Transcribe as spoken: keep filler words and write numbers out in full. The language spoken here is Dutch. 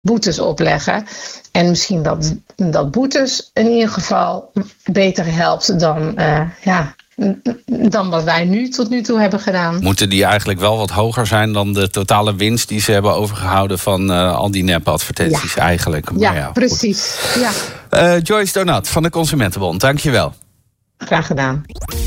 boetes opleggen. En misschien dat, dat boetes in ieder geval beter helpt dan, uh, ja, dan wat wij nu tot nu toe hebben gedaan. Moeten die eigenlijk wel wat hoger zijn dan de totale winst die ze hebben overgehouden van uh, al die nep-advertenties ja. eigenlijk? Maar ja, ja, precies. Ja. Uh, Joyce Donat van de Consumentenbond, dank je wel. Graag gedaan.